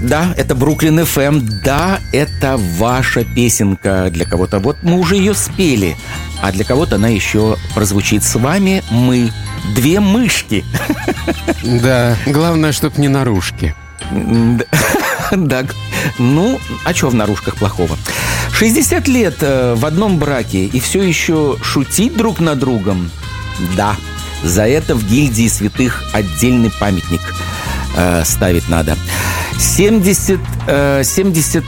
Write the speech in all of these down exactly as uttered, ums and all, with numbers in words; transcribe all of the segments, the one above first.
Да, это Бруклин эф эм. Да, это ваша песенка. Для кого-то вот мы уже ее спели, а для кого-то она еще прозвучит. С вами мы, две мышки. Да, главное, чтоб не наружки. Да, ну, а что в наружках плохого? шестьдесят лет в одном браке и все еще шутить друг над другом? Да, за это в гильдии святых отдельный памятник э, ставить надо. семьдесят... Э, семьдесят...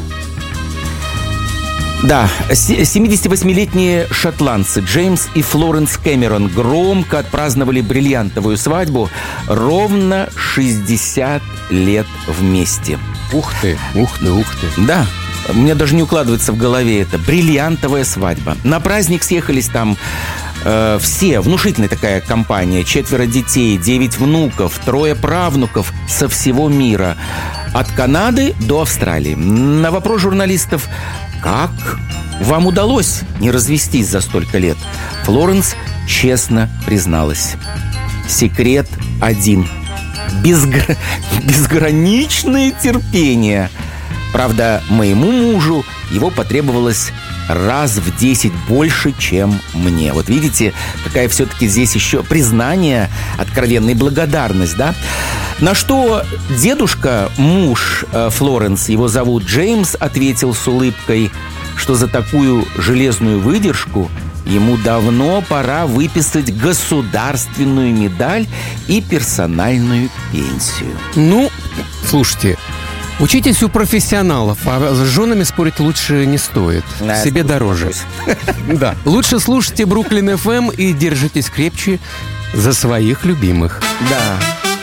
Да, семидесятивосьмилетние шотландцы Джеймс и Флоренс Кэмерон громко отпраздновали бриллиантовую свадьбу. Ровно шестьдесят лет вместе. Ух ты, ух ты, ух ты. Да, мне даже не укладывается в голове это. Бриллиантовая свадьба. На праздник съехались там э, все. Внушительная такая компания. Четверо детей, девять внуков, трое правнуков со всего мира. От Канады до Австралии. На вопрос журналистов: как вам удалось не развестись за столько лет? Флоренс честно призналась: секрет один. Безгр... Безграничное терпение. Правда, моему мужу его потребовалось раз в десять больше, чем мне. Вот видите, какая все-таки здесь еще признание, откровенная благодарность, да? На что дедушка, муж э, Флоренс, его зовут Джеймс, ответил с улыбкой, что за такую железную выдержку ему давно пора выписать государственную медаль и персональную пенсию. Ну, слушайте, учитесь у профессионалов, а с женами спорить лучше не стоит. Да, себе дороже. Да. Лучше слушайте Бруклин эф эм и держитесь крепче за своих любимых. Да.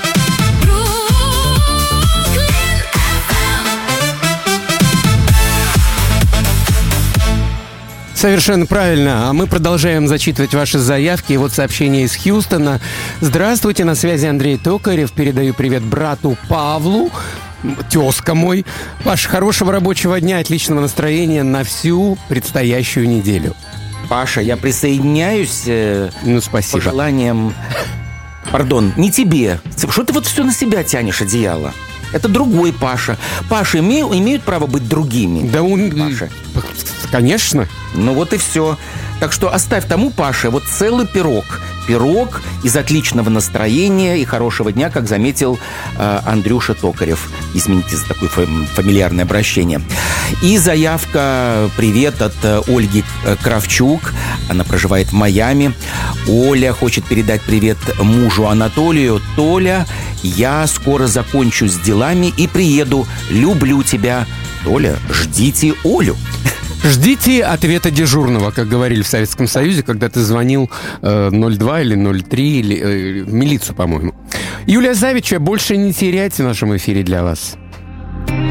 Совершенно правильно. А мы продолжаем зачитывать ваши заявки. И вот сообщение из Хьюстона. Здравствуйте, на связи Андрей Токарев. Передаю привет брату Павлу, тезка мой. Паш, хорошего рабочего дня, отличного настроения на всю предстоящую неделю. Паша, я присоединяюсь э, ну, спасибо. к пожеланиям... Пардон, не тебе. Что ты вот все на себя тянешь одеяло? Это другой Паша. Паши имеют, имеют право быть другими. Да он... Паша. Конечно. Ну вот и все. Так что оставь тому Паше вот целый пирог. Пирог из отличного настроения и хорошего дня, как заметил э, Андрюша Токарев. Извините за такое фами- фамильярное обращение. И заявка «Привет» от э, Ольги Кравчук. Она проживает в Майами. Оля хочет передать привет мужу Анатолию. Толя, я скоро закончу с делами и приеду. Люблю тебя. Толя, ждите Олю. Ждите ответа дежурного, как говорили в Советском Союзе, когда ты звонил э, ноль два или ноль три, или э, в милицию, по-моему. Юлия Завича, больше не теряйте в нашем эфире для вас.